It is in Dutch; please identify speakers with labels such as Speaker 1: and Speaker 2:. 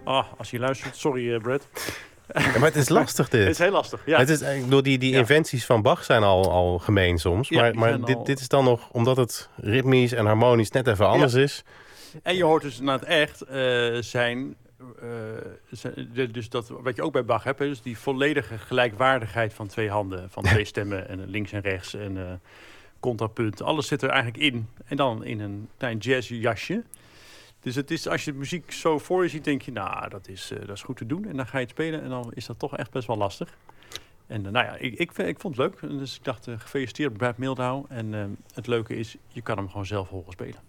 Speaker 1: Als je luistert, sorry Brad.
Speaker 2: Ja, maar het is lastig dit.
Speaker 1: Het is heel lastig, ja.
Speaker 2: Het is, door die inventies van Bach zijn al gemeen soms.
Speaker 1: Ja,
Speaker 2: maar dit is dan nog, omdat het ritmisch en harmonisch net even anders is.
Speaker 1: En je hoort dus na het echt dus dat wat je ook bij Bach hebt, dus die volledige gelijkwaardigheid van twee handen, van twee stemmen en links en rechts en contrapunt. Alles zit er eigenlijk in. En dan in een klein jazzjasje. Dus het is, als je de muziek zo voor je ziet, denk je, nou, dat is goed te doen. En dan ga je het spelen en dan is dat toch echt best wel lastig. En ik vond het leuk. Dus ik dacht, gefeliciteerd Brad Mehldau. En het leuke is, je kan hem gewoon zelf horen spelen.